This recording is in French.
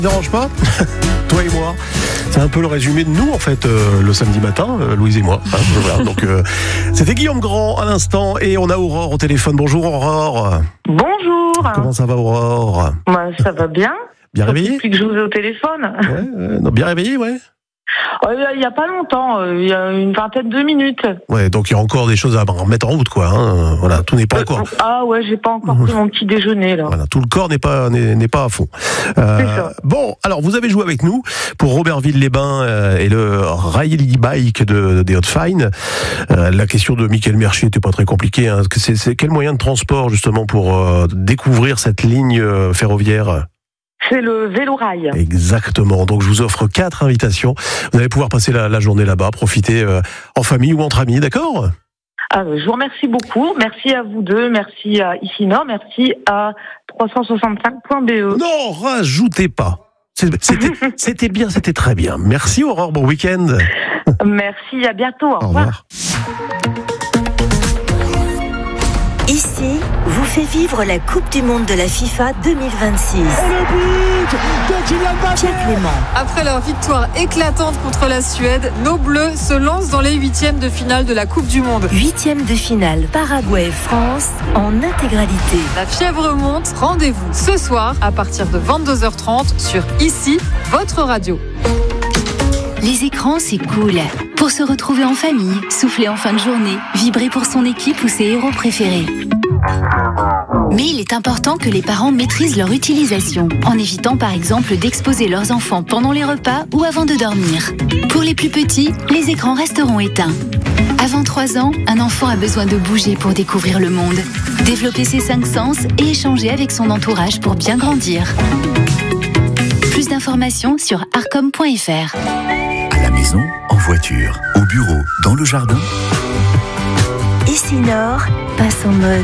Dérange pas. Toi et moi. C'est un peu le résumé de nous, en fait, le samedi matin, Louise et moi. Hein, voilà, donc, c'était Guillaume Grand à l'instant et on a Aurore au téléphone. Bonjour Aurore. Bonjour. Comment ça va Aurore? Ça va bien. Bien réveillé? Depuis que je vous ai au téléphone. Ouais, non, bien réveillé, ouais. Il n'y a pas longtemps, il y a une vingtaine de minutes. Ouais, donc il y a encore des choses à remettre en route, quoi. Hein. Voilà, tout n'est pas encore. Ah ouais, j'ai pas encore pris mon petit déjeuner là. Voilà, tout le corps n'est pas à fond. C'est ça. Bon, alors vous avez joué avec nous pour Robertville-les-Bains et le Rally Bike des Hauts-de-Fagne. La question de Mickaël Mercier n'était pas très compliquée. Hein. C'est quel moyen de transport justement pour découvrir cette ligne ferroviaire? C'est le vélo-rail. Exactement. Donc je vous offre 4 invitations. Vous allez pouvoir passer la journée là-bas, profiter en famille ou entre amis, d'accord? Je vous remercie beaucoup. Merci à vous deux. Merci à Ici Nord. Merci à 365.be. Non, rajoutez pas. C'était bien, c'était très bien. Merci Aurore, bon week-end. Merci, à bientôt. Au revoir. Ici vous fait vivre la Coupe du Monde de la FIFA 2026. Et le but de Kylian Mbappé. Pierre Clément. Après leur victoire éclatante contre la Suède, nos Bleus se lancent dans les huitièmes de finale de la Coupe du Monde. Huitième de finale Paraguay-France en intégralité. La fièvre monte, rendez-vous ce soir à partir de 22h30 sur Ici, votre radio. Les écrans, c'est cool. Pour se retrouver en famille, souffler en fin de journée, vibrer pour son équipe ou ses héros préférés. Mais il est important que les parents maîtrisent leur utilisation, en évitant par exemple d'exposer leurs enfants pendant les repas ou avant de dormir. Pour les plus petits, les écrans resteront éteints. Avant 3 ans, un enfant a besoin de bouger pour découvrir le monde, développer ses 5 sens et échanger avec son entourage pour bien grandir. Plus d'informations sur arcom.fr. À la maison, en voiture, au bureau, dans le jardin. Ici Nord passe en mode